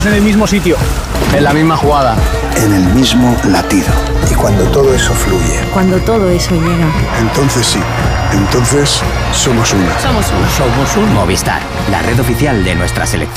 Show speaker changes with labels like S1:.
S1: En el mismo sitio, en la misma jugada,
S2: en el mismo latido. Y cuando todo eso fluye,
S3: cuando todo eso llega,
S2: entonces sí, entonces somos uno.
S4: Somos un Movistar, la red oficial de nuestra selección.